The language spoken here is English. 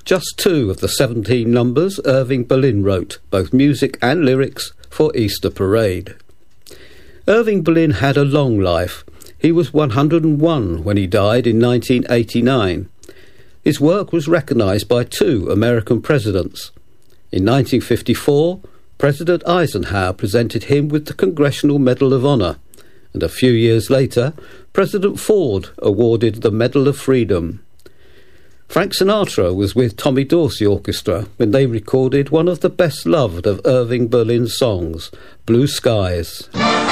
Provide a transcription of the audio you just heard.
just 2 of the 17 numbers Irving Berlin wrote, both music and lyrics, for Easter Parade. Irving Berlin had a long life. He was 101 when he died in 1989. His work was recognised by 2 American presidents. In 1954, President Eisenhower presented him with the Congressional Medal of Honor, and a few years later, President Ford awarded the Medal of Freedom. Frank Sinatra was with Tommy Dorsey Orchestra when they recorded one of the best-loved of Irving Berlin's songs, Blue Skies.